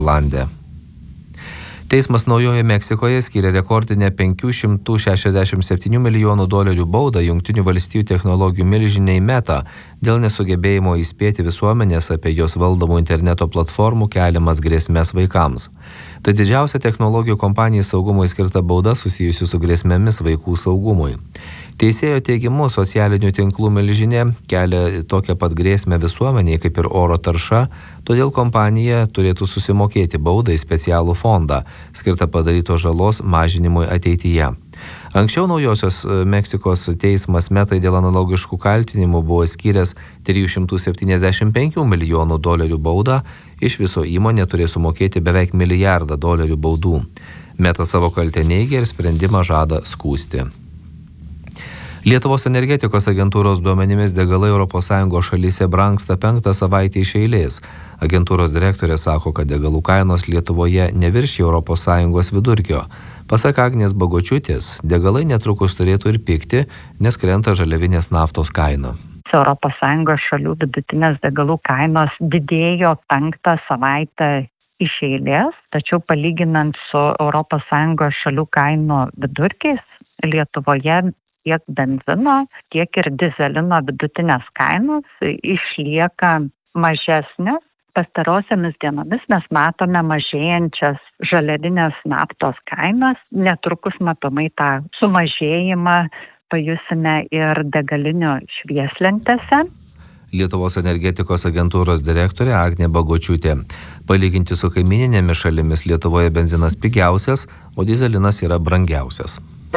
Landė. Teismas Naujojoje Meksikoje skyrė rekordinę $567 milijonų baudą Jungtinių valstijų technologijų milžinei Meta dėl nesugebėjimo įspėti visuomenės apie jos valdomų interneto platformų keliamas grėsmes vaikams. Tai didžiausia technologijų kompanijai saugumui skirta bauda susijusi su grėsmėmis vaikų saugumui. Teisėjo teigimu, socialinių tinklų milžinė kelia tokią pat grėsmę visuomeniai kaip ir oro tarša, todėl kompanija turėtų susimokėti baudą į specialų fondą, skirtą padarytos žalos mažinimui ateityje. Anksčiau Naujosios Meksikos teismas Metai dėl analogiškų kaltinimų buvo skyręs $375 milijonų baudą, iš viso įmonė turės sumokėti beveik $1 milijardą baudų. Meta savo kaltę neigia ir sprendimą žada skųsti. Lietuvos energetikos agentūros duomenimis degalai ES šalyse brangsta 5. savaitę iš eilės. Agentūros direktorė sako, kad degalų kainos Lietuvoje neviršija ES vidurkio. Pasak Agnės Bagočiūtės, degalai netrukus turėtų ir pigti, nes krenta žaliavinės naftos kaina. ES šalių vidutinės degalų kainos didėjo 5. savaitę iš eilės, tačiau palyginant su ES šalių kainų vidurkiais, Lietuvoje tiek benzino, tiek ir dizelino vidutinės kainos išlieka mažesnės. Pastarosiamis dienomis mes matome mažėjančias žaliavinės naftos kainas. Netrukus matomai tą sumažėjimą pajusime ir degalinių švieslentėse. Lietuvos energetikos agentūros direktorė Agnė Bagočiūtė. Palyginti su kaimyninėmis šalimis Lietuvoje benzinas pigiausias, o dizelinas yra brangiausias.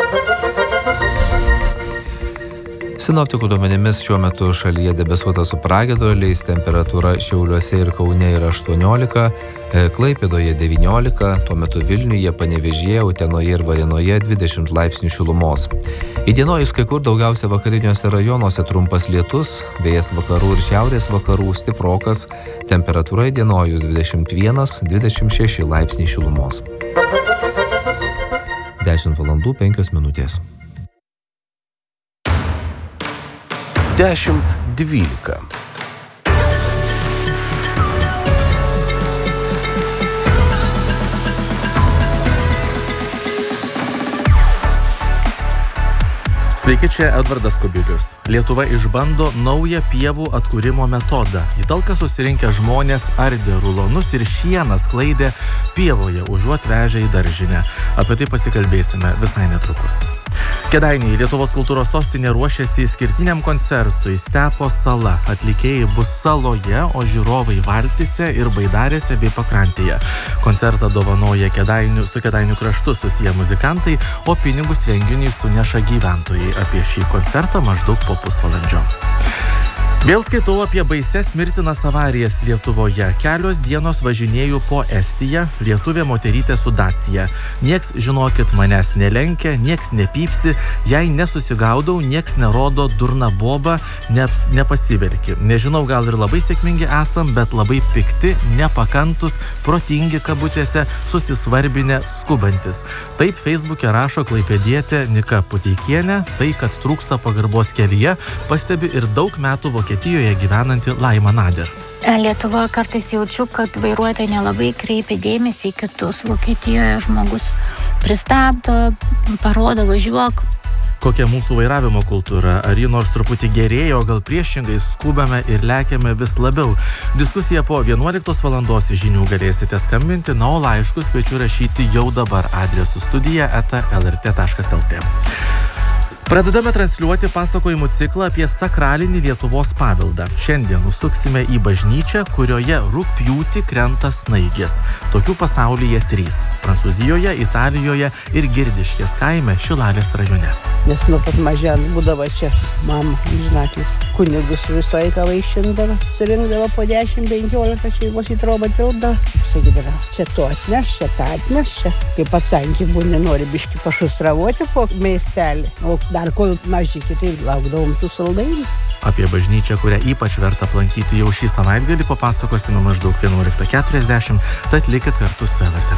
Sinoptikų duomenimis šiuo metu šalyje debesuota su pragiedruliais, temperatūra Šiauliuose ir Kaune yra 18, Klaipėdoje 19, tuo metu Vilniuje, Panevėžyje, Utenoje ir Varėnoje 20 laipsnių šilumos. Įdienojus kai kur daugiausia vakariniuose rajonuose trumpas lietus, vėjas vakarų ir šiaurės vakarų stiprokas, temperatūra įdienojus 21-26 laipsniai šilumos. 10:05. 10:12. Sveiki, čia Edvardas Kubilius. Lietuva išbando naują pievų atkūrimo metodą. Į talką susirinkę žmonės ardė rulonus ir šieną sklaidė pievoje, užuot vežę į daržinę. Apie tai pasikalbėsime visai netrukus. Kėdainiai, Lietuvos kultūros sostinė ruošiasi išskirtiniam koncertui Stepo sala. Atlikėjai bus saloje, o žiūrovai valtyse ir baidarėse bei pakrantėje. Koncertą dovanoja su Kėdainių kraštu susiję muzikantai, o pinigus renginiui suneša gyventojai. Apie šį koncertą maždaug po pusvalandžio. Vėl skaitau apie baises mirtinas avarijas Lietuvoje. Kelios dienos važinėjau po Estiją, lietuvė moterytė su Dacia. Nieks, žinokit, manęs nelenkia, nieks nepypsi, jei nesusigaudau, nieks nerodo durna boba, nepasiverki. Nežinau, gal ir labai sėkmingi esam, bet labai pikti, nepakantus, protingi kabutėse, susisvarbinę, skubantis. Taip Facebook'e rašo klaipėdietė Nika Puteikienė, tai, kad trūksta pagarbos kelyje, pastebi ir daug metų Vokietijoje gyvenanti Laima Nader. Lietuvoje kartais jaučiu, kad vairuotojai nelabai kreipia dėmesį į kitus. Vokietijoje žmogus pristabdo, parodo, važiuok. Kokia mūsų vairavimo kultūra? Ar ji nors truputį gerėjo, gal priešingai skubame ir lekiame vis labiau? Diskusiją po 11 valandos žinių galėsite skambinti, o laiškus kviečiu rašyti jau dabar adresu studija@lrt.lt. Pradedame transliuoti pasakojimų ciklą apie sakralinį Lietuvos paveldą. Šiandien užsuksime į bažnyčią, kurioje rugpjūtį krenta snaigės. Tokių pasaulyje 3. Prancūzijoje, Italijoje ir Girdiškės kaime Šilalės rajone. Nes nuo pat mažens būdavo čia mama, žinatlis. Kunigus visą laiką vaišindavo, surinkdavo po 10-15 šeimos į trobą tilpdavo. Sakydavo, čia to atneš, čia tą atneš, čia. Kaip atsankį būni, nori biškį pašustravuoti po miestelį. O dar kol mažykį, tai laukdavom tų saldainių. Apie bažnyčią, kurią ypač verta aplankyti jau šį savaitgalį, papasakosime maždaug 11:40, tad likit kartu su LRT.